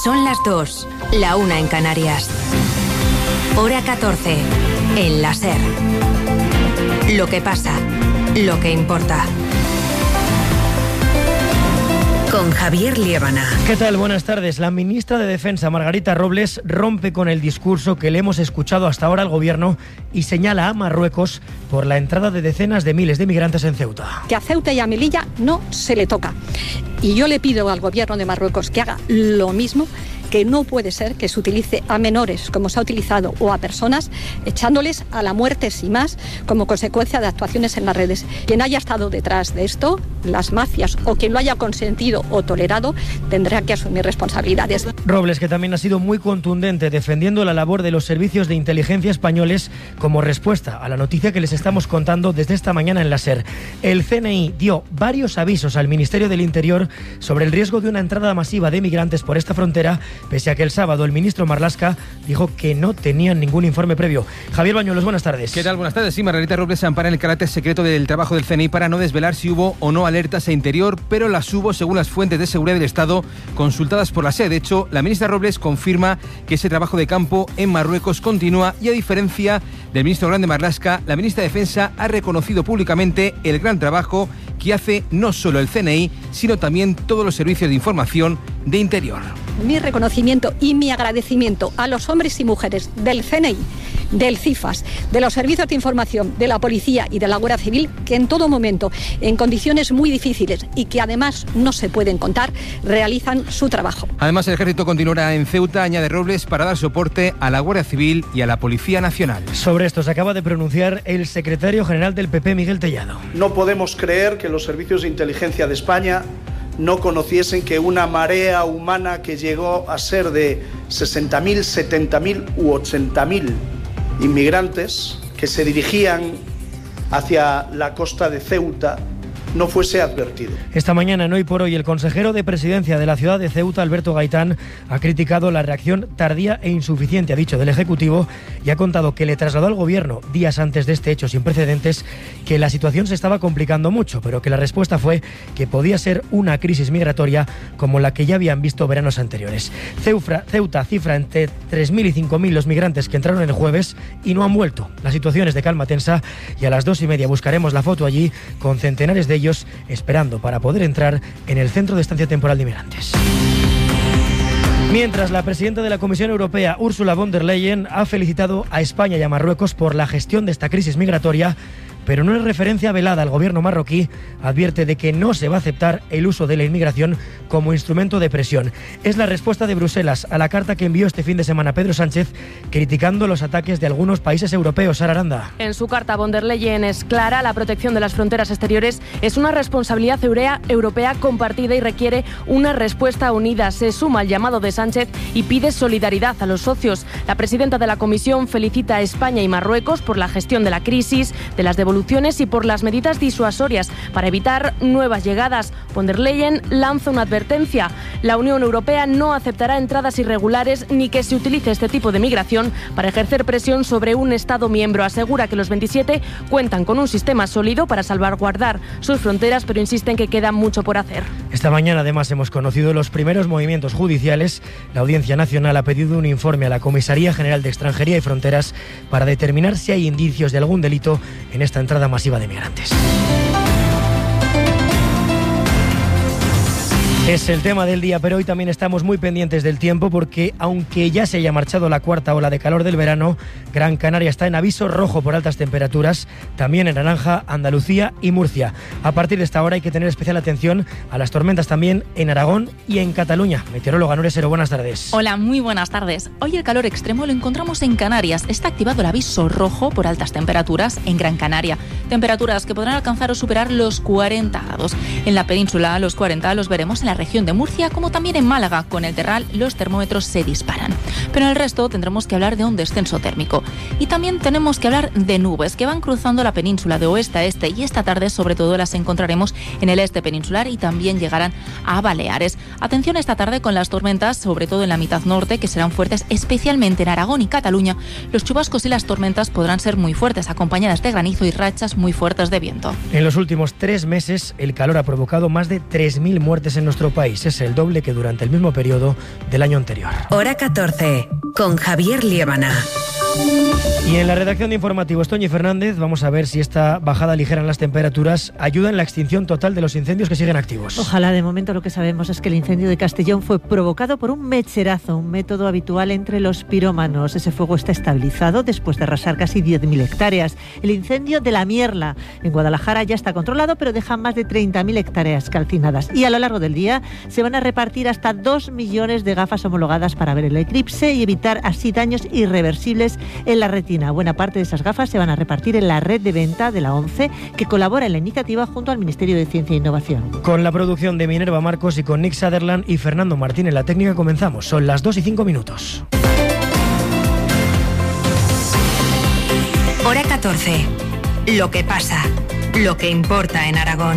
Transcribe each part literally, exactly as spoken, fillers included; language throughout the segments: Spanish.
Son las dos, la una en Canarias. Hora catorce, en la SER. Lo que pasa, lo que importa. Con Javier Liébana. ¿Qué tal? Buenas tardes. La ministra de Defensa, Margarita Robles, rompe con el discurso que le hemos escuchado hasta ahora al Gobierno y señala a Marruecos por la entrada de decenas de miles de migrantes en Ceuta. Que a Ceuta y a Melilla no se le toca. Y yo le pido al Gobierno de Marruecos que haga lo mismo, que no puede ser que se utilice a menores, como se ha utilizado, o a personas, echándoles a la muerte sin más, como consecuencia de actuaciones en las redes. Quien haya estado detrás de esto, las mafias, o quien lo haya consentido o tolerado, tendrá que asumir responsabilidades. Robles, que también ha sido muy contundente defendiendo la labor de los servicios de inteligencia españoles como respuesta a la noticia que les estamos contando desde esta mañana en la SER. El C N I dio varios avisos al Ministerio del Interior sobre el riesgo de una entrada masiva de migrantes por esta frontera, pese a que el sábado el ministro Marlaska dijo que no tenían ningún informe previo. Javier Bañuelos, buenas tardes. ¿Qué tal? Buenas tardes. Sí, Margarita Robles se ampara en el carácter secreto del trabajo del C N I para no desvelar si hubo o no alertas a Interior, pero las hubo según las fuentes de seguridad del Estado consultadas por la SER. De hecho, la ministra Robles confirma que ese trabajo de campo en Marruecos continúa y, a diferencia del ministro Grande Marlaska, la ministra de Defensa ha reconocido públicamente el gran trabajo que hace no solo el C N I, sino también todos los servicios de información de Interior. Mi reconocimiento y mi agradecimiento a los hombres y mujeres del C N I, del CIFAS, de los servicios de información, de la policía y de la Guardia Civil, que en todo momento, en condiciones muy difíciles y que además no se pueden contar, realizan su trabajo. Además, el ejército continuará en Ceuta, añade Robles, para dar soporte a la Guardia Civil y a la Policía Nacional. Sobre esto se acaba de pronunciar el secretario general del P P, Miguel Tellado. No podemos creer que los servicios de inteligencia de España no conociesen que una marea humana que llegó a ser de sesenta mil, setenta mil u ochenta mil inmigrantes que se dirigían hacia la costa de Ceuta no fuese advertido. Esta mañana, en Hoy por Hoy, el consejero de Presidencia de la ciudad de Ceuta, Alberto Gaitán, ha criticado la reacción tardía e insuficiente, ha dicho, del Ejecutivo, y ha contado que le trasladó al Gobierno, días antes de este hecho sin precedentes, que la situación se estaba complicando mucho, pero que la respuesta fue que podía ser una crisis migratoria como la que ya habían visto veranos anteriores. Ceuta, Ceuta cifra entre tres mil y cinco mil los migrantes que entraron el jueves y no han vuelto. La situación es de calma tensa y a las dos y media buscaremos la foto allí con centenares de ellos esperando para poder entrar en el centro de estancia temporal de inmigrantes. Mientras, la presidenta de la Comisión Europea, Ursula von der Leyen, ha felicitado a España y a Marruecos por la gestión de esta crisis migratoria, pero no es referencia velada al gobierno marroquí, advierte de que no se va a aceptar el uso de la inmigración como instrumento de presión. Es la respuesta de Bruselas a la carta que envió este fin de semana Pedro Sánchez, criticando los ataques de algunos países europeos. Sara Aranda. En su carta, von der Leyen es clara: la protección de las fronteras exteriores es una responsabilidad europea compartida y requiere una respuesta unida. Se suma al llamado de Sánchez y pide solidaridad a los socios. La presidenta de la Comisión felicita a España y Marruecos por la gestión de la crisis, de las devoluciones y por las medidas disuasorias para evitar nuevas llegadas. Von der Leyen lanza una advertencia: la Unión Europea no aceptará entradas irregulares ni que se utilice este tipo de migración para ejercer presión sobre un Estado miembro. Asegura que los veintisiete cuentan con un sistema sólido para salvaguardar sus fronteras, pero insiste en que queda mucho por hacer. Esta mañana, además, hemos conocido los primeros movimientos judiciales. La Audiencia Nacional ha pedido un informe a la Comisaría General de Extranjería y Fronteras para determinar si hay indicios de algún delito en esta entrada masiva de migrantes. Es el tema del día, pero hoy también estamos muy pendientes del tiempo porque, aunque ya se haya marchado la cuarta ola de calor del verano, Gran Canaria está en aviso rojo por altas temperaturas, también en naranja Andalucía y Murcia. A partir de esta hora hay que tener especial atención a las tormentas también en Aragón y en Cataluña. Meteoróloga Nuria Sero, buenas tardes. Hola, muy buenas tardes. Hoy el calor extremo lo encontramos en Canarias. Está activado el aviso rojo por altas temperaturas en Gran Canaria. Temperaturas que podrán alcanzar o superar los cuarenta grados. En la península, los cuarenta los veremos en la región de Murcia, como también en Málaga. Con el Terral los termómetros se disparan. Pero en el resto tendremos que hablar de un descenso térmico. Y también tenemos que hablar de nubes que van cruzando la península de oeste a este, y esta tarde sobre todo las encontraremos en el este peninsular y también llegarán a Baleares. Atención esta tarde con las tormentas, sobre todo en la mitad norte, que serán fuertes especialmente en Aragón y Cataluña. Los chubascos y las tormentas podrán ser muy fuertes, acompañadas de granizo y rachas muy fuertes de viento. En los últimos tres meses el calor ha provocado más de tres mil muertes en nuestro nuestro país. Es el doble que durante el mismo periodo del año anterior. Hora catorce, con Javier Liébana. Y en la redacción de informativos, Toñi Fernández, vamos a ver si esta bajada ligera en las temperaturas ayuda en la extinción total de los incendios que siguen activos. Ojalá. De momento lo que sabemos es que el incendio de Castellón fue provocado por un mecherazo, un método habitual entre los pirómanos. Ese fuego está estabilizado después de arrasar casi diez mil hectáreas. El incendio de La Mierla en Guadalajara ya está controlado, pero deja más de treinta mil hectáreas calcinadas. Y a lo largo del día se van a repartir hasta dos millones de gafas homologadas para ver el eclipse y evitar así daños irreversibles en la retina. Buena parte de esas gafas se van a repartir en la red de venta de la ONCE, que colabora en la iniciativa junto al Ministerio de Ciencia e Innovación. Con la producción de Minerva Marcos y con Nick Sutherland y Fernando Martín en la técnica comenzamos. Son las dos y cinco minutos. Hora catorce. Lo que pasa, lo que importa en Aragón.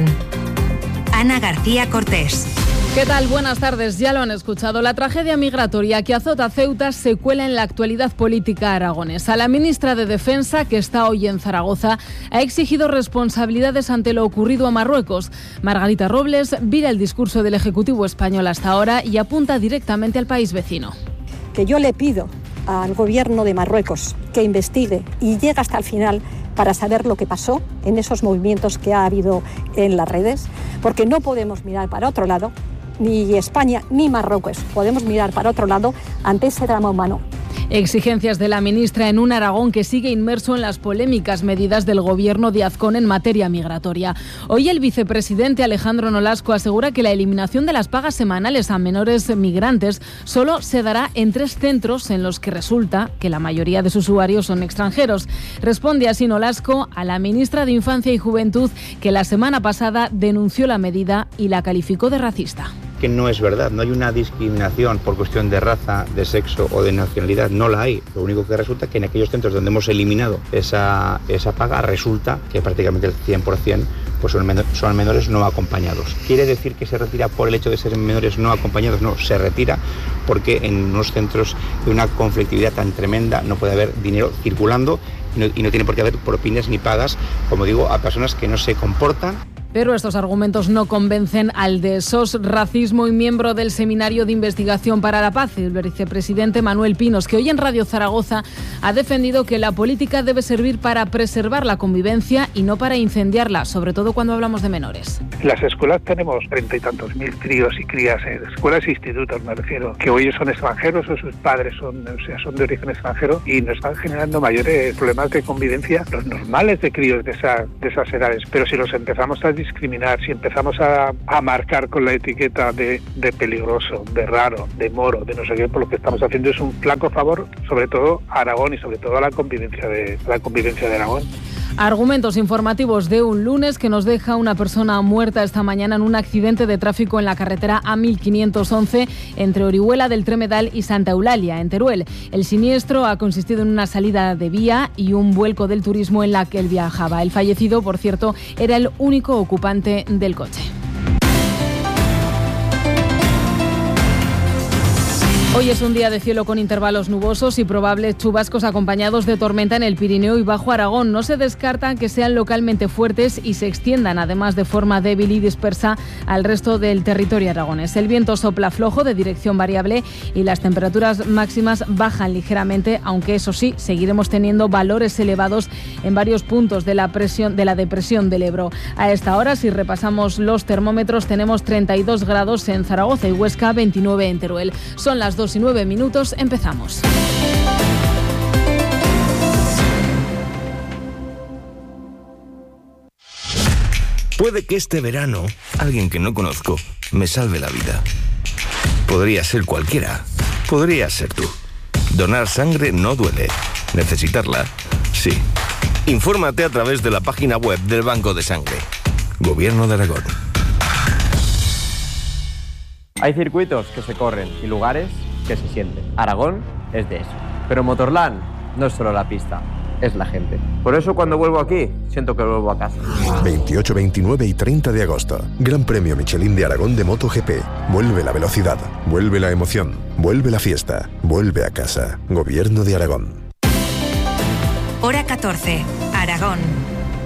Ana García Cortés. ¿Qué tal? Buenas tardes. Ya lo han escuchado. La tragedia migratoria que azota Ceuta se cuela en la actualidad política aragonesa. La ministra de Defensa, que está hoy en Zaragoza, ha exigido responsabilidades ante lo ocurrido a Marruecos. Margarita Robles vira el discurso del Ejecutivo español hasta ahora y apunta directamente al país vecino. Que yo le pido al gobierno de Marruecos que investigue y llegue hasta el final para saber lo que pasó en esos movimientos que ha habido en las redes, porque no podemos mirar para otro lado. Ni España ni Marruecos podemos mirar para otro lado ante ese drama humano. Exigencias de la ministra en un Aragón que sigue inmerso en las polémicas medidas del gobierno de Azcón en materia migratoria. Hoy el vicepresidente Alejandro Nolasco asegura que la eliminación de las pagas semanales a menores migrantes solo se dará en tres centros en los que resulta que la mayoría de sus usuarios son extranjeros. Responde así Nolasco a la ministra de Infancia y Juventud, que la semana pasada denunció la medida y la calificó de racista. Que no es verdad, no hay una discriminación por cuestión de raza, de sexo o de nacionalidad, no la hay. Lo único que resulta es que en aquellos centros donde hemos eliminado esa, esa paga, resulta que prácticamente el cien por ciento pues son, menor, son menores no acompañados. ¿Quiere decir que se retira por el hecho de ser menores no acompañados? No, se retira porque en unos centros de una conflictividad tan tremenda no puede haber dinero circulando y no, y no tiene por qué haber propinas ni pagas, como digo, a personas que no se comportan. Pero estos argumentos no convencen al de S O S Racismo y miembro del Seminario de Investigación para la Paz, el vicepresidente Manuel Pinos, que hoy en Radio Zaragoza ha defendido que la política debe servir para preservar la convivencia y no para incendiarla, sobre todo cuando hablamos de menores. En las escuelas tenemos treinta y tantos mil críos y crías, en escuelas e institutos me refiero, que hoy son extranjeros o sus padres son, o sea, son de origen extranjero y nos están generando mayores problemas de convivencia, los normales de críos de, esa, de esas edades. Pero si los empezamos a discriminar, si empezamos a, a marcar con la etiqueta de, de peligroso, de raro, de moro, de no sé qué, por lo que estamos haciendo es un flaco favor, sobre todo a Aragón y sobre todo a la convivencia de, la convivencia de Aragón. Argumentos informativos de un lunes que nos deja una persona muerta esta mañana en un accidente de tráfico en la carretera A mil quinientos once entre Orihuela del Tremedal y Santa Eulalia, en Teruel. El siniestro ha consistido en una salida de vía y un vuelco del turismo en la que él viajaba. El fallecido, por cierto, era el único ocupante del coche. Hoy es un día de cielo con intervalos nubosos y probables chubascos acompañados de tormenta en el Pirineo y Bajo Aragón. No se descartan que sean localmente fuertes y se extiendan, además, de forma débil y dispersa al resto del territorio aragonés. El viento sopla flojo de dirección variable y las temperaturas máximas bajan ligeramente, aunque eso sí, seguiremos teniendo valores elevados en varios puntos de la presión de la depresión del Ebro. A esta hora, si repasamos los termómetros, tenemos treinta y dos grados en Zaragoza y Huesca, veintinueve en Teruel. Son las dos y nueve minutos, empezamos. Puede que este verano alguien que no conozco me salve la vida. Podría ser cualquiera. Podría ser tú. Donar sangre no duele. Necesitarla, sí. Infórmate a través de la página web del Banco de Sangre. Gobierno de Aragón. Hay circuitos que se corren y lugares que se sienten. Aragón es de eso. Pero Motorland no es solo la pista, es la gente. Por eso cuando vuelvo aquí, siento que vuelvo a casa. veintiocho, veintinueve y treinta de agosto. Gran Premio Michelin de Aragón de MotoGP. Vuelve la velocidad, vuelve la emoción, vuelve la fiesta, vuelve a casa. Gobierno de Aragón. Hora catorce, Aragón.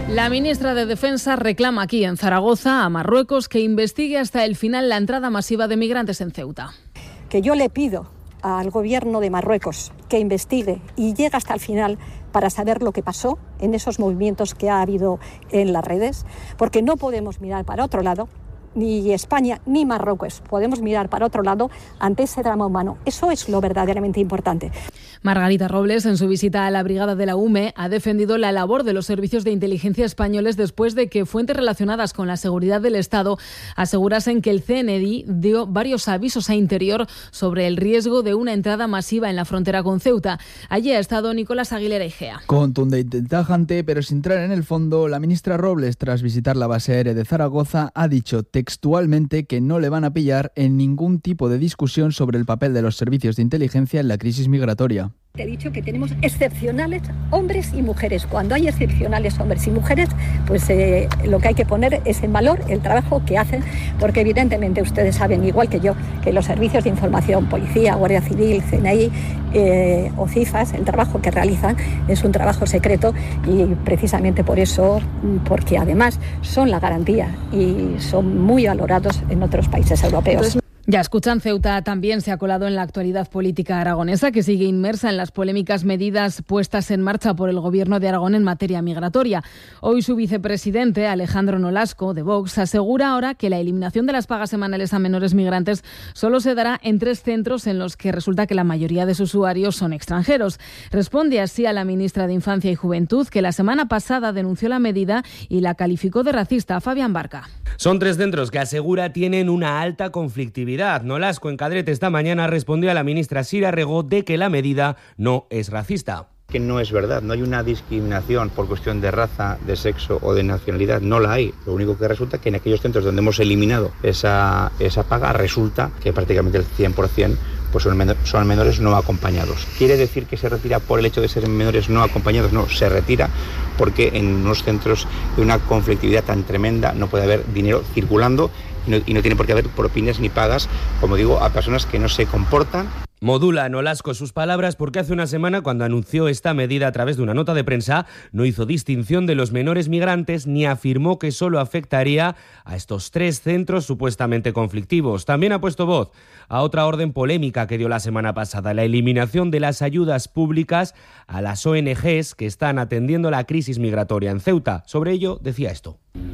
La ministra de Defensa reclama aquí en Zaragoza a Marruecos que investigue hasta el final la entrada masiva de migrantes en Ceuta. Que yo le pido al gobierno de Marruecos que investigue y llegue hasta el final para saber lo que pasó en esos movimientos que ha habido en las redes, porque no podemos mirar para otro lado. Ni España ni Marruecos podemos mirar para otro lado ante ese drama humano. Eso es lo verdaderamente importante. Margarita Robles, en su visita a la brigada de la U M E, ha defendido la labor de los servicios de inteligencia españoles después de que fuentes relacionadas con la seguridad del Estado asegurasen que el C N I dio varios avisos a Interior sobre el riesgo de una entrada masiva en la frontera con Ceuta. Allí ha estado Nicolás Aguilera Igea. Contundente y tajante, pero sin entrar en el fondo, la ministra Robles, tras visitar la base aérea de Zaragoza, ha dicho textualmente que no le van a pillar en ningún tipo de discusión sobre el papel de los servicios de inteligencia en la crisis migratoria. Te he dicho que tenemos excepcionales hombres y mujeres. Cuando hay excepcionales hombres y mujeres, pues eh, lo que hay que poner es en valor el trabajo que hacen, porque evidentemente ustedes saben, igual que yo, que los servicios de información, policía, Guardia Civil, C N I eh, o CIFAS, el trabajo que realizan es un trabajo secreto y precisamente por eso, porque además son la garantía y son muy valorados en otros países europeos. Entonces, ya escuchan, Ceuta también se ha colado en la actualidad política aragonesa, que sigue inmersa en las polémicas medidas puestas en marcha por el Gobierno de Aragón en materia migratoria. Hoy su vicepresidente, Alejandro Nolasco, de Vox, asegura ahora que la eliminación de las pagas semanales a menores migrantes solo se dará en tres centros en los que resulta que la mayoría de sus usuarios son extranjeros. Responde así a la ministra de Infancia y Juventud, que la semana pasada denunció la medida y la calificó de racista. Fabián Barca. Son tres centros que asegura tienen una alta conflictividad. Nolasco en Cadrete esta mañana respondió a la ministra Sira Rego de que la medida no es racista. Que no es verdad, no hay una discriminación por cuestión de raza, de sexo o de nacionalidad, no la hay. Lo único que resulta que en aquellos centros donde hemos eliminado esa, esa paga, resulta que prácticamente el cien por ciento pues son, menor, son menores no acompañados. ¿Quiere decir que se retira por el hecho de ser menores no acompañados? No, se retira porque en unos centros de una conflictividad tan tremenda no puede haber dinero circulando y no, y no tiene por qué haber propinas ni pagas, como digo, a personas que no se comportan. Modula Nolasco sus palabras porque hace una semana, cuando anunció esta medida a través de una nota de prensa, no hizo distinción de los menores migrantes ni afirmó que solo afectaría a estos tres centros supuestamente conflictivos. También ha puesto voz a otra orden polémica que dio la semana pasada, la eliminación de las ayudas públicas a las O N Ges que están atendiendo la crisis migratoria en Ceuta. Sobre ello decía esto.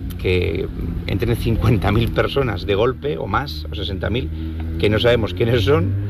Que entren cincuenta mil personas de golpe o más, o sesenta mil, que no sabemos quiénes son,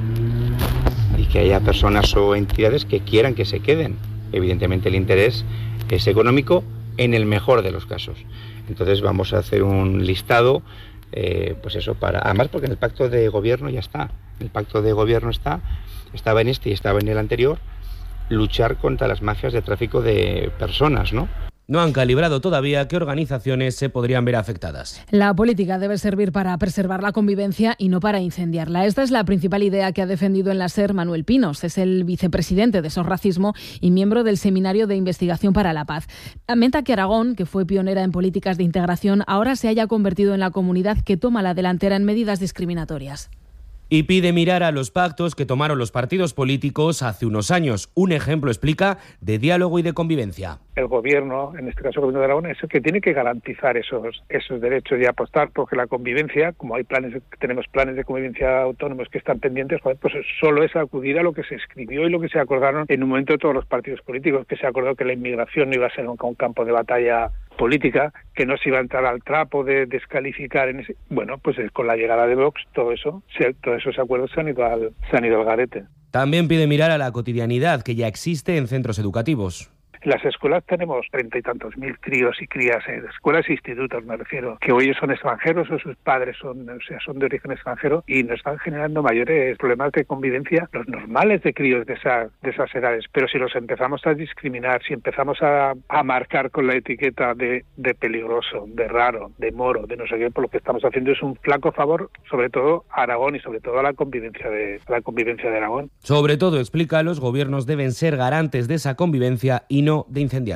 y que haya personas o entidades que quieran que se queden. Evidentemente el interés es económico en el mejor de los casos. Entonces vamos a hacer un listado, eh, pues eso, para además porque en el pacto de gobierno ya está, el pacto de gobierno está, estaba en este y estaba en el anterior, luchar contra las mafias de tráfico de personas, ¿no? No han calibrado todavía qué organizaciones se podrían ver afectadas. La política debe servir para preservar la convivencia y no para incendiarla. Esta es la principal idea que ha defendido en la SER Manuel Pinos. Es el vicepresidente de SOS Racismo y miembro del Seminario de Investigación para la Paz. Lamenta que Aragón, que fue pionera en políticas de integración, ahora se haya convertido en la comunidad que toma la delantera en medidas discriminatorias. Y pide mirar a los pactos que tomaron los partidos políticos hace unos años. Un ejemplo, explica, de diálogo y de convivencia. El gobierno, en este caso el gobierno de Aragón, es el que tiene que garantizar esos esos derechos y apostar porque la convivencia, como hay planes, tenemos planes de convivencia autónomos que están pendientes, pues solo es acudir a lo que se escribió y lo que se acordaron en un momento de todos los partidos políticos, que se acordó que la inmigración no iba a ser nunca un campo de batalla política, que no se iba a entrar al trapo de descalificar en ese... Bueno, pues con la llegada de Vox, todo eso, todos esos acuerdos se han ido al, se han ido al garete. También pide mirar a la cotidianidad que ya existe en centros educativos. En las escuelas tenemos treinta y tantos mil críos y crías, en escuelas e institutos me refiero, que hoy son extranjeros o sus padres son, o sea, son de origen extranjero y nos están generando mayores problemas de convivencia, los normales de críos de, esa, de esas edades. Pero si los empezamos a discriminar, si empezamos a, a marcar con la etiqueta de, de peligroso, de raro, de moro, de no sé qué, por lo que estamos haciendo es un flaco favor, sobre todo a Aragón y sobre todo a la convivencia de, a la convivencia de Aragón. Sobre todo, explica, los gobiernos deben ser garantes de esa convivencia y no de incendiarla.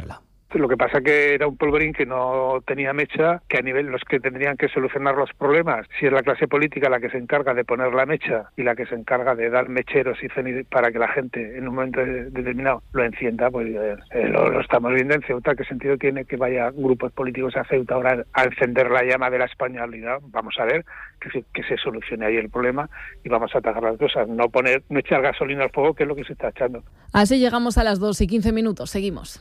Lo que pasa que era un polvorín que no tenía mecha, que a nivel los que tendrían que solucionar los problemas, si es la clase política la que se encarga de poner la mecha y la que se encarga de dar mecheros y ceniz para que la gente en un momento determinado lo encienda, pues eh, lo, lo estamos viendo en Ceuta. ¿Qué sentido tiene que vaya grupos políticos a Ceuta ahora a encender la llama de la españolidad? Vamos a ver que se, que se solucione ahí el problema y vamos a atacar las cosas, no poner, no echar gasolina al fuego, que es lo que se está echando. Así llegamos a las dos y quince minutos. Seguimos.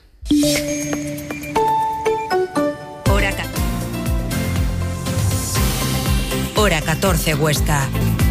Hora catorce. Hora catorce, Huesca.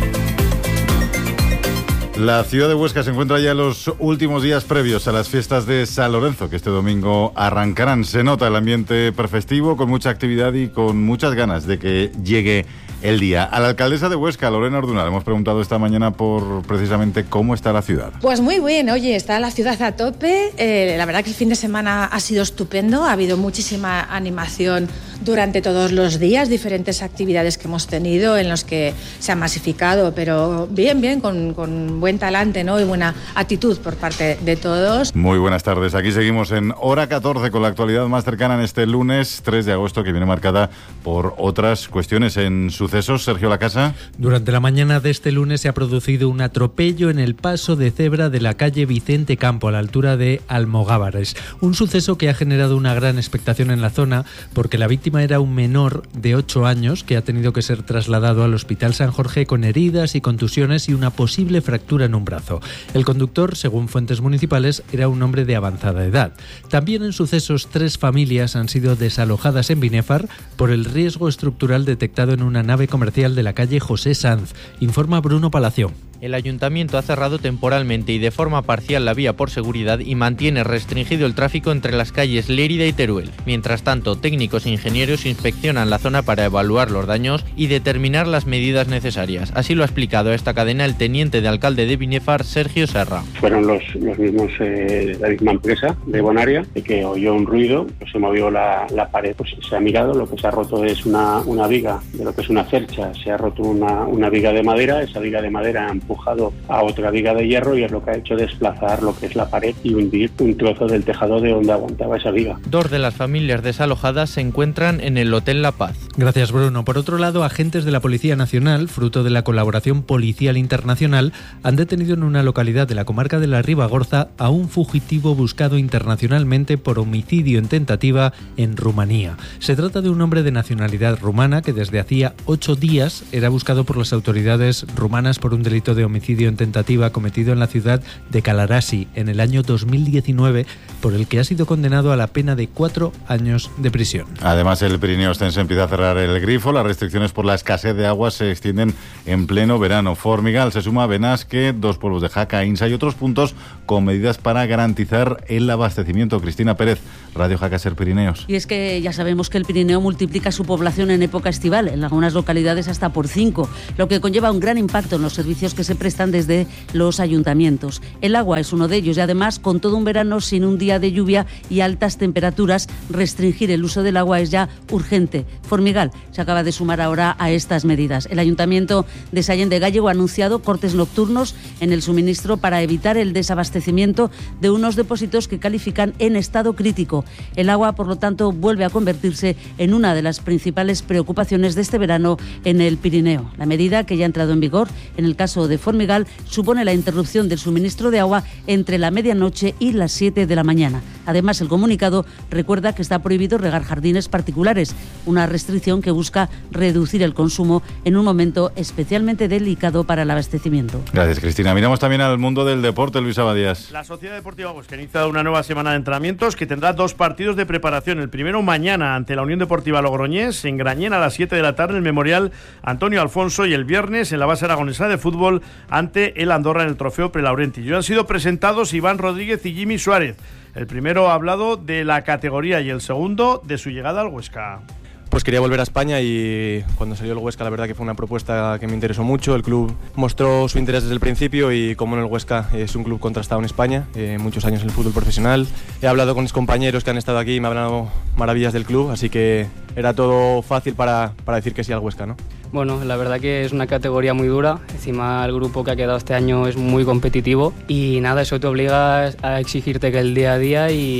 La ciudad de Huesca se encuentra ya en los últimos días previos a las fiestas de San Lorenzo, que este domingo arrancarán. Se nota el ambiente prefestivo, con mucha actividad y con muchas ganas de que llegue el día. A la alcaldesa de Huesca, Lorena Orduna, hemos preguntado esta mañana por precisamente cómo está la ciudad. Pues muy bien, oye, está la ciudad a tope. Eh, la verdad que el fin de semana ha sido estupendo, ha habido muchísima animación durante todos los días, diferentes actividades que hemos tenido en los que se ha masificado, pero bien, bien, con, con buen talante, ¿no? Y buena actitud por parte de todos. Muy buenas tardes, aquí seguimos en Hora catorce con la actualidad más cercana en este lunes tres de agosto, que viene marcada por otras cuestiones en sucesos. Sergio Lacasa. Durante la mañana de este lunes se ha producido un atropello en el paso de cebra de la calle Vicente Campo, a la altura de Almogávares. Un suceso que ha generado una gran expectación en la zona, porque la víctima era un menor de ocho años que ha tenido que ser trasladado al Hospital San Jorge con heridas y contusiones y una posible fractura en un brazo. El conductor, según fuentes municipales, era un hombre de avanzada edad. También en sucesos, tres familias han sido desalojadas en Binefar por el riesgo estructural detectado en una nave comercial de la calle José Sanz, informa Bruno Palacio. El ayuntamiento ha cerrado temporalmente y de forma parcial la vía por seguridad y mantiene restringido el tráfico entre las calles Lérida y Teruel. Mientras tanto, técnicos e ingenieros inspeccionan la zona para evaluar los daños y determinar las medidas necesarias. Así lo ha explicado a esta cadena el teniente de alcalde de Binefar, Sergio Serra. Fueron los, los mismos, eh, la misma empresa de Bonaria, que oyó un ruido, pues se movió la, la pared, pues se ha mirado, lo que se ha roto es una, una viga, de lo que es una cercha, se ha roto una, una viga de madera, esa viga de madera empujado a otra viga de hierro y es lo que ha hecho desplazar lo que es la pared y hundir un trozo del tejado de donde aguantaba esa viga. Dos de las familias desalojadas se encuentran en el Hotel La Paz. Gracias, Bruno. Por otro lado, agentes de la Policía Nacional, fruto de la colaboración policial internacional, han detenido en una localidad de la comarca de la Ribagorza a un fugitivo buscado internacionalmente por homicidio en tentativa en Rumanía. Se trata de un hombre de nacionalidad rumana que desde hacía ocho días era buscado por las autoridades rumanas por un delito de homicidio en tentativa cometido en la ciudad de Calarasi en el año dos mil diecinueve, por el que ha sido condenado a la pena de cuatro años de prisión. Además, el Pirineo Ostense empieza a cerrar el grifo. Las restricciones por la escasez de agua se extienden en pleno verano. Formigal se suma a Benasque, dos pueblos de Jaca, Insa y otros puntos con medidas para garantizar el abastecimiento. Cristina Pérez, Radio Jaca Ser Pirineos. Y es que ya sabemos que el Pirineo multiplica su población en época estival, en algunas localidades hasta por cinco, lo que conlleva un gran impacto en los servicios que se prestan desde los ayuntamientos. El agua es uno de ellos y además, con todo un verano sin un día de lluvia y altas temperaturas, restringir el uso del agua es ya urgente. Formigal se acaba de sumar ahora a estas medidas. El Ayuntamiento de Sallén de Gállego ha anunciado cortes nocturnos en el suministro para evitar el desabastecimiento de unos depósitos que califican en estado crítico. El agua, por lo tanto, vuelve a convertirse en una de las principales preocupaciones de este verano en el Pirineo. La medida, que ya ha entrado en vigor en el caso de Formigal, supone la interrupción del suministro de agua entre la medianoche y las siete de la mañana. Además, el comunicado recuerda que está prohibido regar jardines particulares, una restricción que busca reducir el consumo en un momento especialmente delicado para el abastecimiento. Gracias, Cristina. Miramos también al mundo del deporte. Luis Abadías. La Sociedad Deportiva Huesca ha iniciado una nueva semana de entrenamientos que tendrá dos partidos de preparación. El primero mañana ante la Unión Deportiva Logroñés en Grañén a las siete de la tarde en el Memorial Antonio Alfonso, y el viernes en la base aragonesa de fútbol ante el Andorra en el Trofeo Prelaurenti. Ya han sido presentados Iván Rodríguez y Jimmy Suárez. El primero ha hablado de la categoría y el segundo de su llegada al Huesca. Pues quería volver a España y cuando salió el Huesca la verdad que fue una propuesta que me interesó mucho. El club mostró su interés desde el principio y como en el Huesca es un club contrastado en España, eh, muchos años en el fútbol profesional. He hablado con mis compañeros que han estado aquí y me han hablado maravillas del club, así que era todo fácil para, para decir que sí al Huesca, ¿no? Bueno, la verdad que es una categoría muy dura, encima el grupo que ha quedado este año es muy competitivo y nada, eso te obliga a exigirte que el día a día y,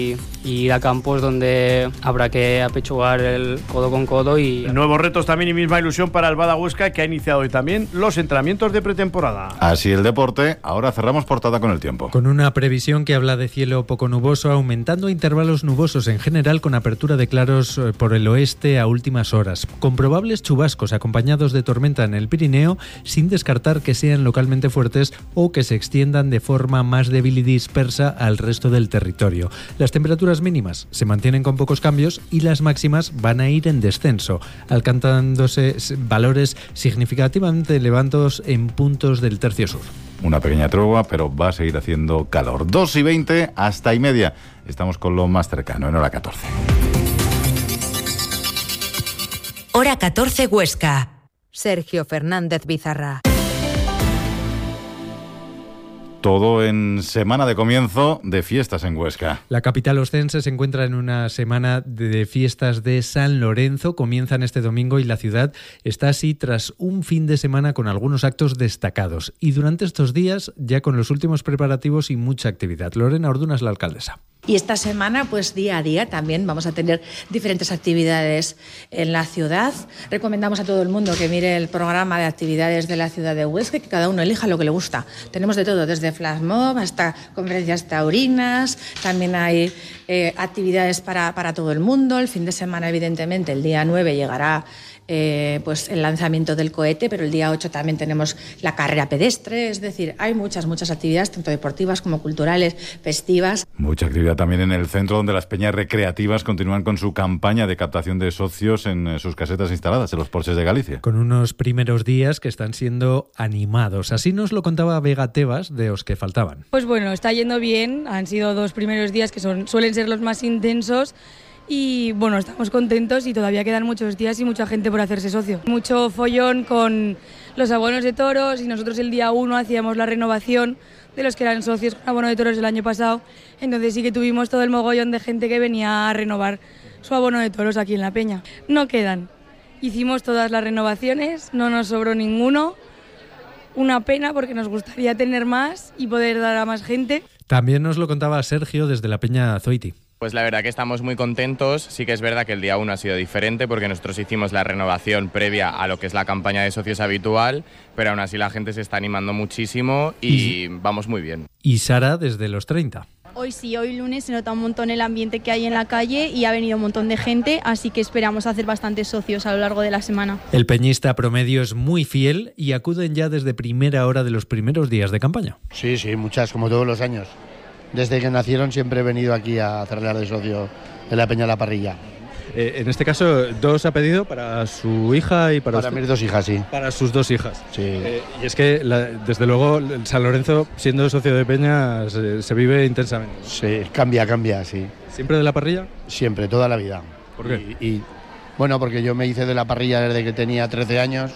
y ir a campos donde habrá que apechugar el codo con codo. Y nuevos retos también y misma ilusión para el Bada Huesca, que ha iniciado hoy también los entrenamientos de pretemporada. Así el deporte. Ahora cerramos portada con el tiempo. Con una previsión que habla de cielo poco nuboso, aumentando intervalos nubosos en general, con apertura de claros por el oeste a últimas horas, con probables chubascos acompañados de tormenta en el Pirineo, sin descartar que sean localmente fuertes o que se extiendan de forma más débil y dispersa al resto del territorio. Las temperaturas mínimas se mantienen con pocos cambios y las máximas van a ir en descenso, alcanzándose valores significativamente elevados en puntos del tercio sur. Una pequeña tregua, pero va a seguir haciendo calor. dos y veinte hasta y media. Estamos con lo más cercano, en hora catorce. Hora catorce Huesca. Sergio Fernández Bizarra. Todo en semana de comienzo de fiestas en Huesca. La capital oscense se encuentra en una semana de fiestas de San Lorenzo. Comienzan este domingo y la ciudad está así tras un fin de semana con algunos actos destacados. Y durante estos días ya con los últimos preparativos y mucha actividad. Lorena Orduna es la alcaldesa. Y esta semana, pues día a día también vamos a tener diferentes actividades en la ciudad. Recomendamos a todo el mundo que mire el programa de actividades de la ciudad de Huesca y que cada uno elija lo que le gusta. Tenemos de todo, desde flash mob hasta conferencias taurinas. También hay eh, actividades para, para todo el mundo. El fin de semana, evidentemente, el día nueve llegará Eh, pues el lanzamiento del cohete, pero el día ocho también tenemos la carrera pedestre, es decir, hay muchas, muchas actividades, tanto deportivas como culturales, festivas. Mucha actividad también en el centro, donde las peñas recreativas continúan con su campaña de captación de socios en sus casetas instaladas en los Porches de Galicia. Con unos primeros días que están siendo animados. Así nos lo contaba Vega Tebas, de Os que faltaban. Pues bueno, está yendo bien, han sido dos primeros días que son, suelen ser los más intensos. Y bueno, estamos contentos y todavía quedan muchos días y mucha gente por hacerse socio. Mucho follón con los abonos de toros y nosotros el día uno hacíamos la renovación de los que eran socios con abono de toros el año pasado. Entonces sí que tuvimos todo el mogollón de gente que venía a renovar su abono de toros aquí en la peña. No quedan. Hicimos todas las renovaciones, no nos sobró ninguno. Una pena porque nos gustaría tener más y poder dar a más gente. También nos lo contaba Sergio desde la peña Zoiti. Pues la verdad que estamos muy contentos. Sí que es verdad que el día uno ha sido diferente porque nosotros hicimos la renovación previa a lo que es la campaña de socios habitual, pero aún así la gente se está animando muchísimo y, y vamos muy bien. Y Sara desde los treinta. Hoy sí, hoy lunes se nota un montón el ambiente que hay en la calle y ha venido un montón de gente, así que esperamos hacer bastantes socios a lo largo de la semana. El peñista promedio es muy fiel y acuden ya desde primera hora de los primeros días de campaña. Sí, sí, muchas, como todos los años. Desde que nacieron siempre he venido aquí a hacerle de socio en la Peña La Parrilla. Eh, en este caso, dos ha pedido para su hija y para Para usted. mis dos hijas, sí. Para sus dos hijas. Sí. Eh, y es que, la, desde luego, el San Lorenzo, siendo socio de Peña, se, se vive intensamente. Sí, cambia, cambia, sí. ¿Siempre de la parrilla? Siempre, toda la vida. ¿Por qué? Y, y bueno, porque yo me hice de la parrilla desde que tenía trece años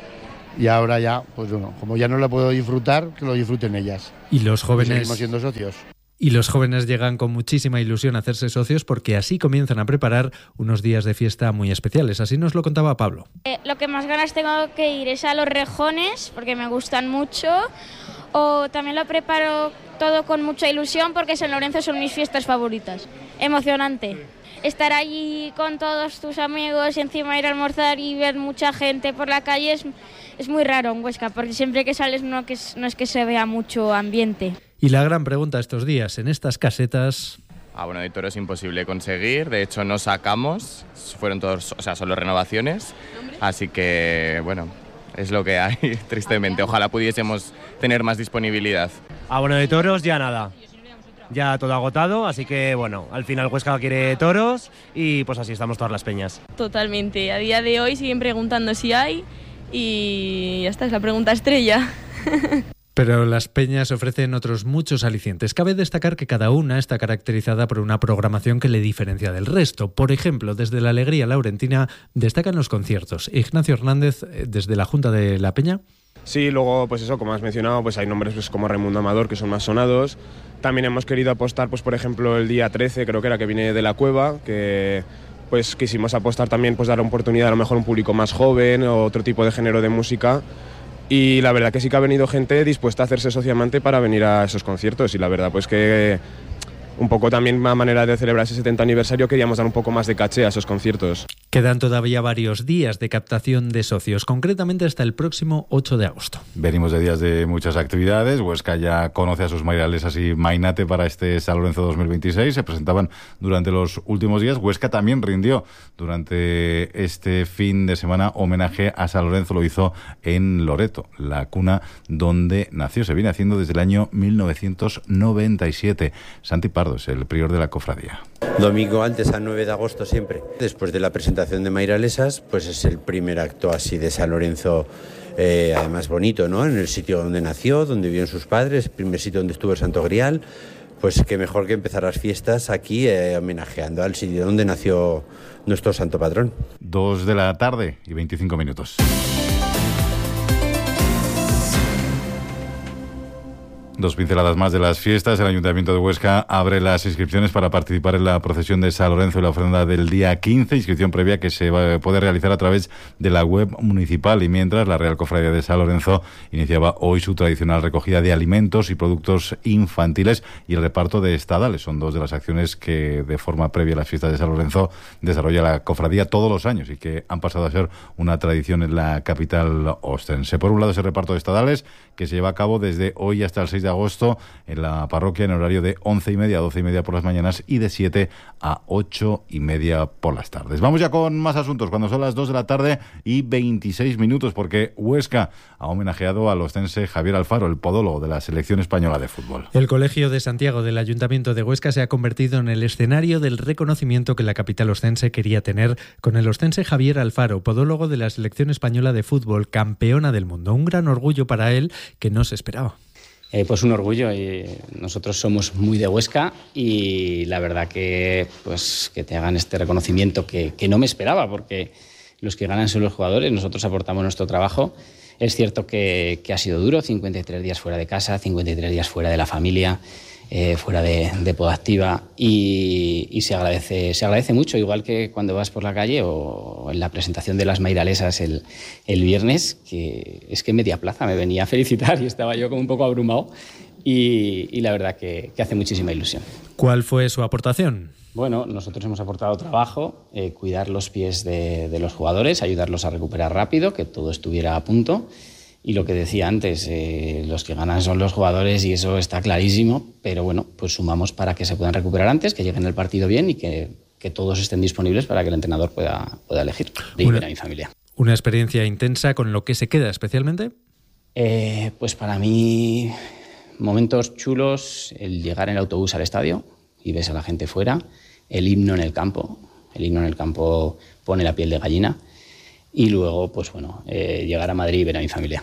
y ahora ya, pues bueno, como ya no la puedo disfrutar, que lo disfruten ellas. Y los jóvenes... Y seguimos siendo socios. Y los jóvenes llegan con muchísima ilusión a hacerse socios porque así comienzan a preparar unos días de fiesta muy especiales. Así nos lo contaba Pablo. Eh, lo que más ganas tengo que ir es a los rejones porque me gustan mucho. O también lo preparo todo con mucha ilusión porque San Lorenzo son mis fiestas favoritas. Emocionante. Estar allí con todos tus amigos y encima ir a almorzar y ver mucha gente por la calle es, es muy raro en Huesca porque siempre que sales no, que, no es que se vea mucho ambiente. Y la gran pregunta estos días, en estas casetas... Abono de toro es imposible conseguir, de hecho no sacamos, fueron todos, o sea, solo renovaciones, así que bueno, es lo que hay, tristemente. Ojalá pudiésemos tener más disponibilidad. Abono de toros ya nada, ya todo agotado, así que bueno, al final Huesca quiere toros y pues así estamos todas las peñas. Totalmente, a día de hoy siguen preguntando si hay y ya está, es la pregunta estrella. Pero las peñas ofrecen otros muchos alicientes. Cabe destacar que cada una está caracterizada por una programación que le diferencia del resto. Por ejemplo, desde la Alegría Laurentina destacan los conciertos. Ignacio Hernández, desde la Junta de la Peña. Sí, luego, pues eso, como has mencionado, pues hay nombres pues, como Raimundo Amador, que son más sonados. También hemos querido apostar, pues por ejemplo, el día trece, creo que era, que viene de La Cueva, que pues quisimos apostar también, pues dar oportunidad a lo mejor a un público más joven o otro tipo de género de música. Y la verdad que sí que ha venido gente dispuesta a hacerse sociamente para venir a esos conciertos y la verdad pues que un poco también a manera de celebrar ese setenta aniversario queríamos dar un poco más de caché a esos conciertos. Quedan todavía varios días de captación de socios, concretamente hasta el próximo ocho de agosto. Venimos de días de muchas actividades. Huesca ya conoce a sus mairalesas y Mainate para este San Lorenzo dos mil veintiséis. Se presentaban durante los últimos días. Huesca también rindió durante este fin de semana homenaje a San Lorenzo. Lo hizo en Loreto, la cuna donde nació. Se viene haciendo desde el año mil novecientos noventa y siete. Santi Pardo es el prior de la cofradía. Domingo antes, a nueve de agosto siempre. Después de la presentación de mairalesas, pues es el primer acto así de San Lorenzo, eh, además bonito, ¿no? En el sitio donde nació, donde vivieron sus padres, el primer sitio donde estuvo el Santo Grial. Pues qué mejor que empezar las fiestas aquí eh, homenajeando al sitio donde nació nuestro santo patrón. Dos de la tarde y veinticinco minutos. Dos pinceladas más de las fiestas. El Ayuntamiento de Huesca abre las inscripciones para participar en la procesión de San Lorenzo y la ofrenda del día quince, inscripción previa que se va, puede realizar a través de la web municipal. Y mientras, la Real Cofradía de San Lorenzo iniciaba hoy su tradicional recogida de alimentos y productos infantiles y el reparto de estadales. Son dos de las acciones que de forma previa a las fiestas de San Lorenzo desarrolla la cofradía todos los años y que han pasado a ser una tradición en la capital ostense. Por un lado, ese reparto de estadales que se lleva a cabo desde hoy hasta el seis de agosto en la parroquia en horario de once y media a doce y media por las mañanas y de siete a ocho y media por las tardes. Vamos ya con más asuntos cuando son las dos de la tarde y veintiséis minutos, porque Huesca ha homenajeado al ostense Javier Alfaro, el podólogo de la selección española de fútbol. El Colegio de Santiago del Ayuntamiento de Huesca se ha convertido en el escenario del reconocimiento que la capital ostense quería tener con el ostense Javier Alfaro, podólogo de la selección española de fútbol, campeona del mundo. Un gran orgullo para él que no se esperaba. Eh, pues un orgullo, y nosotros somos muy de Huesca y la verdad que pues que te hagan este reconocimiento que, que no me esperaba, porque los que ganan son los jugadores, nosotros aportamos nuestro trabajo. Es cierto que, que ha sido duro, cincuenta y tres días fuera de casa, cincuenta y tres días fuera de la familia, eh, fuera de, de Podactiva y, y se agradece se agradece mucho, igual que cuando vas por la calle o en la presentación de las mairalesas el, el viernes, que es que media plaza me venía a felicitar y estaba yo como un poco abrumado y, y la verdad que, que hace muchísima ilusión. ¿Cuál fue su aportación? Bueno, nosotros hemos aportado trabajo, eh, cuidar los pies de, de los jugadores, ayudarlos a recuperar rápido, que todo estuviera a punto. Y lo que decía antes, eh, los que ganan son los jugadores y eso está clarísimo, pero bueno, pues sumamos para que se puedan recuperar antes, que lleguen al partido bien y que, que todos estén disponibles para que el entrenador pueda, pueda elegir. De ir a mi familia. ¿Una experiencia intensa con lo que se queda especialmente? Eh, pues para mí, momentos chulos, el llegar en el autobús al estadio y ves a la gente fuera, el himno en el campo, el himno en el campo pone la piel de gallina. Y luego, pues bueno, eh, llegar a Madrid y ver a mi familia.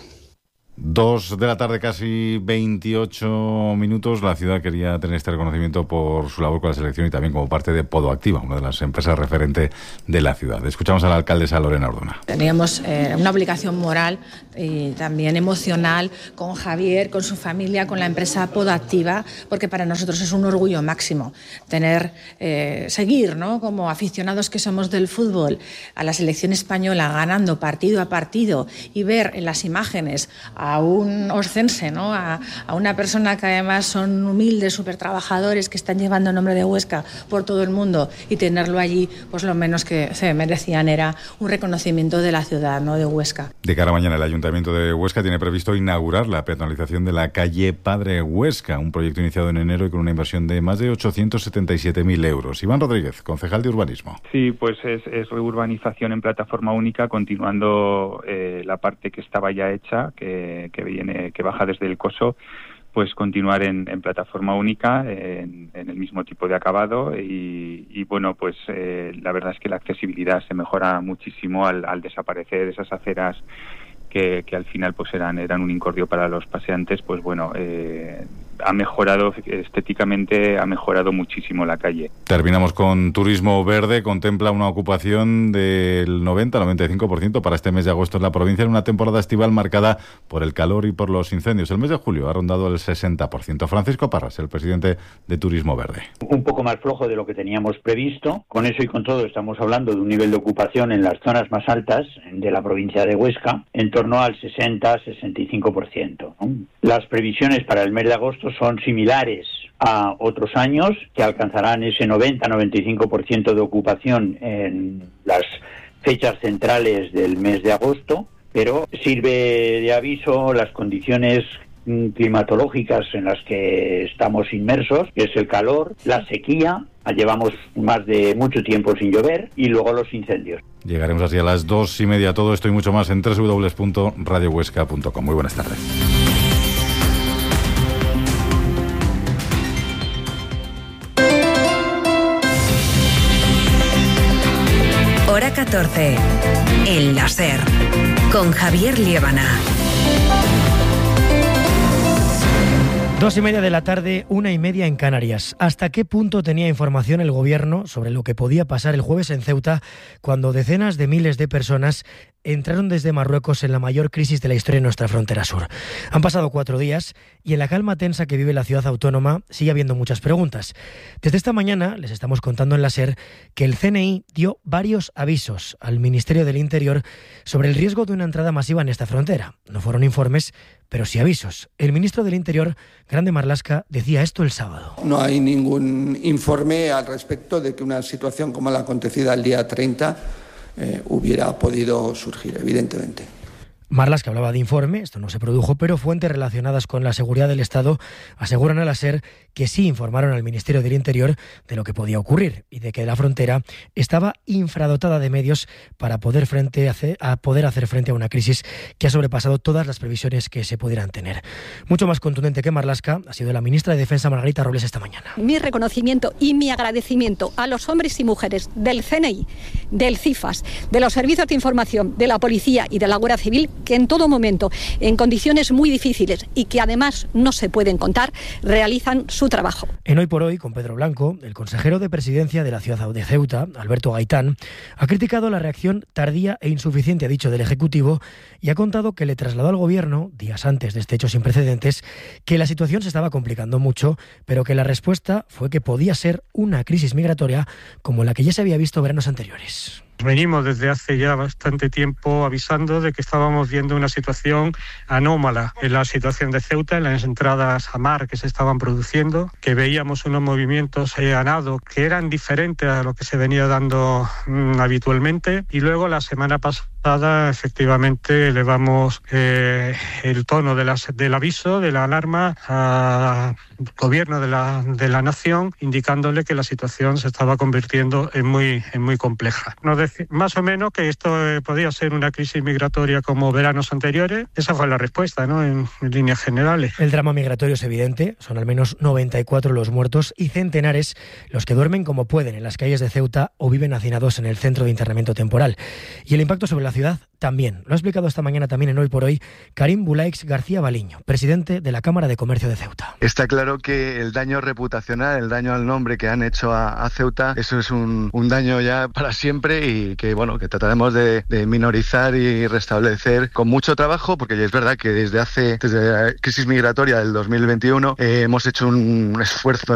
Dos de la tarde, casi veintiocho minutos. La ciudad quería tener este reconocimiento por su labor con la selección y también como parte de Podoactiva, una de las empresas referente de la ciudad. Escuchamos a la alcaldesa Lorena Orduna. Teníamos eh, una obligación moral y también emocional con Javier, con su familia, con la empresa Podoactiva, porque para nosotros es un orgullo máximo tener, eh, seguir, ¿no?, como aficionados que somos del fútbol, a la selección española ganando partido a partido y ver en las imágenes a a un oscense, ¿no?, a, a una persona que además son humildes, súper trabajadores, que están llevando el nombre de Huesca por todo el mundo y tenerlo allí, pues lo menos que se merecían era un reconocimiento de la ciudad, ¿no?, de Huesca. De cara a mañana, el Ayuntamiento de Huesca tiene previsto inaugurar la peatonalización de la calle Padre Huesca, un proyecto iniciado en enero y con una inversión de más de ochocientos setenta y siete mil euros. Iván Rodríguez, concejal de Urbanismo. Sí, pues es, es reurbanización en plataforma única, continuando eh, la parte que estaba ya hecha, que que viene que baja desde el Coso, pues continuar en, en plataforma única, en, en el mismo tipo de acabado y, y bueno, pues eh, la verdad es que la accesibilidad se mejora muchísimo al, al desaparecer esas aceras que, que al final pues eran eran un incordio para los paseantes. Pues bueno, eh, ha mejorado estéticamente, ha mejorado muchísimo la calle. Terminamos con turismo verde. Contempla una ocupación del noventa a noventa y cinco por ciento para este mes de agosto en la provincia, en una temporada estival marcada por el calor y por los incendios. El mes de julio ha rondado el sesenta por ciento. Francisco Parras, el presidente de Turismo Verde. Un poco más flojo de lo que teníamos previsto. Con eso y con todo estamos hablando de un nivel de ocupación en las zonas más altas de la provincia de Huesca, en torno al sesenta a sesenta y cinco por ciento, ¿no? Las previsiones para el mes de agosto son similares a otros años, que alcanzarán ese noventa a noventa y cinco por ciento de ocupación en las fechas centrales del mes de agosto, pero sirve de aviso las condiciones climatológicas en las que estamos inmersos, que es el calor, la sequía, llevamos más de mucho tiempo sin llover, y luego los incendios. Llegaremos así a las dos y media. Todo esto y mucho más en doble u doble u doble u punto radio huesca punto com. Muy buenas tardes. Hora catorce. El láser. Con Javier Liébana. Dos y media de la tarde, una y media en Canarias. ¿Hasta qué punto tenía información el gobierno sobre lo que podía pasar el jueves en Ceuta cuando decenas de miles de personas entraron desde Marruecos en la mayor crisis de la historia en nuestra frontera sur? Han pasado cuatro días y en la calma tensa que vive la ciudad autónoma sigue habiendo muchas preguntas. Desde esta mañana les estamos contando en la SER que el C N I dio varios avisos al Ministerio del Interior sobre el riesgo de una entrada masiva en esta frontera. No fueron informes, pero sí avisos. El ministro del Interior, Grande Marlaska, decía esto el sábado. No hay ningún informe al respecto de que una situación como la acontecida el día treinta eh, hubiera podido surgir, evidentemente. Marlaska hablaba de informe, esto no se produjo, pero fuentes relacionadas con la seguridad del Estado aseguran a la SER que sí informaron al Ministerio del Interior de lo que podía ocurrir y de que la frontera estaba infradotada de medios para poder, frente a, a poder hacer frente a una crisis que ha sobrepasado todas las previsiones que se pudieran tener. Mucho más contundente que Marlaska ha sido la ministra de Defensa, Margarita Robles, esta mañana. Mi reconocimiento y mi agradecimiento a los hombres y mujeres del C N I, del CIFAS, de los servicios de información, de la policía y de la Guardia Civil, que en todo momento, en condiciones muy difíciles y que además no se pueden contar, realizan su trabajo. En Hoy por Hoy, con Pedro Blanco, el consejero de Presidencia de la ciudad de Ceuta, Alberto Gaitán, ha criticado la reacción tardía e insuficiente, ha dicho, del Ejecutivo, y ha contado que le trasladó al Gobierno, días antes de este hecho sin precedentes, que la situación se estaba complicando mucho, pero que la respuesta fue que podía ser una crisis migratoria como la que ya se había visto veranos anteriores. Venimos desde hace ya bastante tiempo avisando de que estábamos viendo una situación anómala en la situación de Ceuta, en las entradas a mar que se estaban produciendo, que veíamos unos movimientos eh, a nado que eran diferentes a lo que se venía dando mmm, habitualmente, y luego la semana pasada efectivamente elevamos eh, el tono de las, del aviso, de la alarma al gobierno de la, de la nación, indicándole que la situación se estaba convirtiendo en muy, en muy compleja. Nos decía, más o menos, que esto eh, podía ser una crisis migratoria como veranos anteriores. Esa fue la respuesta, ¿no?, en, en líneas generales. El drama migratorio es evidente, son al menos noventa y cuatro los muertos y centenares los que duermen como pueden en las calles de Ceuta o viven hacinados en el centro de internamiento temporal. Y el impacto sobre la ciudad también. Lo ha explicado esta mañana también en Hoy por Hoy Karim Bulaix García Baliño, presidente de la Cámara de Comercio de Ceuta. Está claro que el daño reputacional, el daño al nombre que han hecho a, a Ceuta, eso es un, un daño ya para siempre, y que bueno, que trataremos de, de minorizar y restablecer con mucho trabajo, porque es verdad que desde hace, desde la crisis migratoria del dos mil veintiuno, eh, hemos hecho un esfuerzo